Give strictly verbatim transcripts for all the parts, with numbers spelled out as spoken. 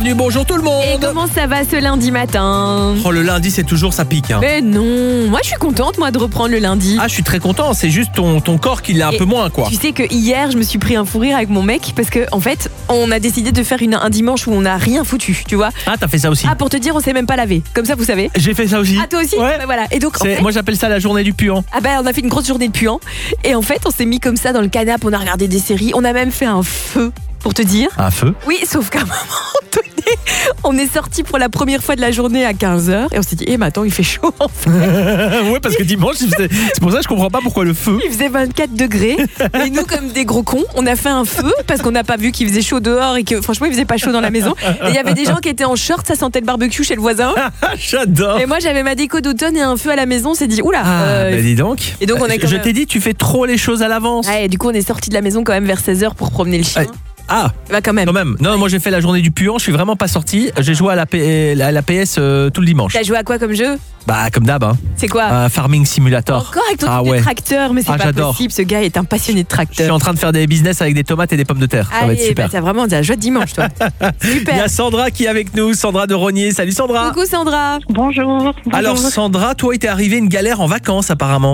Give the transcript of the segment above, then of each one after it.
Bonjour tout le monde. Et comment ça va ce lundi matin? Oh, le lundi, c'est toujours ça pique. Hein. Mais non, moi je suis contente moi de reprendre le lundi. Ah, je suis très content. C'est juste ton, ton corps qui l'a un Et peu moins, quoi. Tu sais que hier, je me suis pris un fou rire avec mon mec parce que en fait, on a décidé de faire une, un dimanche où on n'a rien foutu, tu vois. Ah, t'as fait ça aussi. Ah, pour te dire, on s'est même pas lavé. Comme ça, vous savez. J'ai fait ça aussi. Ah, toi aussi. Ouais. Bah, voilà. Et donc, en C'est- fait, Moi, j'appelle ça la journée du puant. ah bah, on a fait une grosse journée de puant. Et en fait, on s'est mis comme ça dans le canapé, on a regardé des séries, on a même fait un feu. Pour te dire. Un feu. Oui, sauf qu'à un moment donné, on est sorti pour la première fois de la journée à quinze heures et on s'est dit, eh mais attends, il fait chaud en fait. Ouais, parce que dimanche, il faisait- c'est pour ça que je comprends pas pourquoi le feu. Il faisait vingt-quatre degrés et nous, comme des gros cons, on a fait un feu parce qu'on n'a pas vu qu'il faisait chaud dehors et que franchement, il faisait pas chaud dans la maison. Et il y avait des gens qui étaient en short, ça sentait le barbecue chez le voisin. J'adore. Et moi, j'avais ma déco d'automne et un feu à la maison. On s'est dit, oula. Ah, euh, bah dis donc. Et donc, on a quand Je même- t'ai dit, tu fais trop les choses à l'avance. ouais, et du coup, on est sorti de la maison quand même vers seize heures pour promener le chien. Ah, Bah, quand même. quand même. Non, moi j'ai fait la journée du puant, je suis vraiment pas sorti. J'ai joué à la, P- à la P S euh, tout le dimanche. T'as joué à quoi comme jeu? Bah, comme d'hab, hein. C'est quoi? Un Farming Simulator. Encore avec ton Ah truc ouais. de tracteur, mais c'est Ah, pas j'adore. possible. Ce gars est un passionné de Je suis tracteur. en train de faire des business avec des tomates et des pommes de terre. Ça va être Allez, super. bah, t'as vraiment un jeu de dimanche, toi. Il y Super. a Sandra qui est avec nous, Sandra de Rognier. Salut Sandra. Coucou Sandra. Bonjour. bonjour. Alors Sandra, toi, il t'est arrivé une galère en vacances apparemment.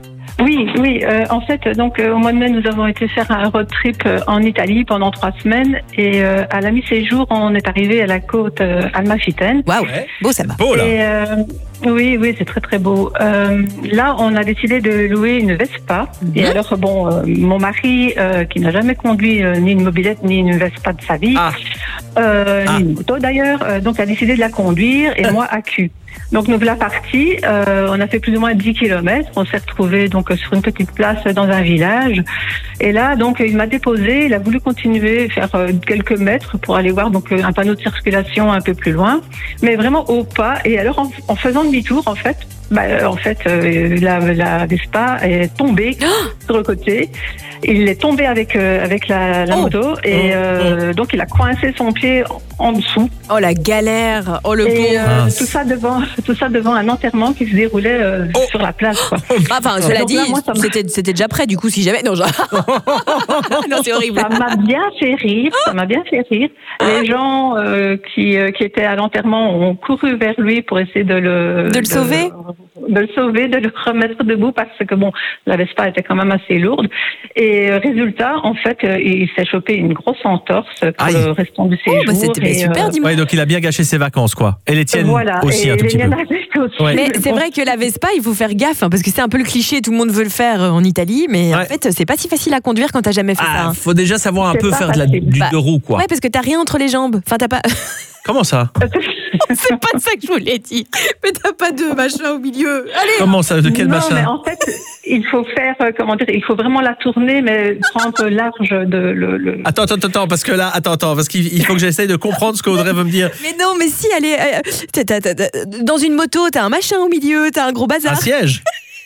Oui, oui. euh, en fait, donc euh, au mois de mai, nous avons été faire un road trip euh, en Italie pendant trois semaines et euh, à la mi-séjour, on est arrivé à la côte euh, Almafitaine. Waouh, Ouais. beau ça va. Beau là. Et euh, oui, oui, c'est très très beau. Euh, là, on a décidé de louer une Vespa. Et alors, bon, euh, mon mari, euh, qui n'a jamais conduit euh, ni une mobilette ni une Vespa de sa vie, Ah. euh, Ah. ni une moto d'ailleurs, euh, donc a décidé de la conduire et moi à cul. Donc nous voilà partis, euh, on a fait plus ou moins dix kilomètres, on s'est retrouvés donc sur une petite place dans un village et là donc il m'a déposé, il a voulu continuer faire euh, quelques mètres pour aller voir donc un panneau de circulation un peu plus loin, mais vraiment au pas et alors en, en faisant demi-tour en fait, bah, euh, en fait euh, la, la Vespa est tombée sur le côté. Il est tombé avec euh, avec la, la Oh. moto et euh, donc il a coincé son pied en, en dessous. Oh la galère. Oh le Et pauvre. euh, Mince. tout ça devant tout ça devant un enterrement qui se déroulait euh, Oh. sur la place quoi. Enfin, cela Donc dit, là, moi, ça m'a- c'était c'était déjà prêt du coup si jamais. Non, genre... non c'est horrible. Ça m'a bien fait rire, ça m'a bien fait rire. Les gens euh, qui euh, qui étaient à l'enterrement ont couru vers lui pour essayer de le De le sauver de le sauver, de le remettre debout parce que bon, la Vespa était quand même assez lourde. Et euh, résultat, en fait, euh, il s'est chopé une grosse entorse pour Aïe. le restant du séjour. Oh, bah, c'était et, super euh, dimanche. Ouais, donc il a bien gâché ses vacances quoi. Et les tiennes voilà. aussi et un tout les petit peu. miennes avec aussi. Ouais. Mais c'est Bon. vrai que la Vespa, il faut faire gaffe hein, parce que c'est un peu le cliché, tout le monde veut le faire euh, en Italie, mais en Ouais. fait c'est pas si facile à conduire quand t'as jamais fait ça. Ah, hein. faut déjà savoir un C'est peu pas faire de la, facile. du Bah, deux roues quoi. Ouais, parce que t'as rien entre les jambes. Enfin, t'as pas. Comment ça? c'est pas ça que je voulais dire. Mais t'as pas de machin au milieu. Allez. Comment ça? De quel non, machin? mais en fait, il faut faire, euh, comment dire, il faut vraiment la tourner, mais prendre large de le. le... Attends, attends, attends, parce que là, attends, attends, parce qu'il il faut que j'essaye de comprendre ce qu'Audrey veut me dire. Mais non, mais si, allez. euh, t'as- t'as- t'as- t'as- dans une moto, t'as un machin au milieu, t'as un gros bazar. Un siège?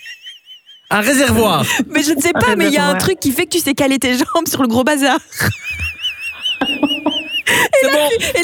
Un réservoir? Mais je ne sais pas, mais il y a un réservoir. truc qui fait que tu sais caler tes jambes sur le gros bazar. C'est bon.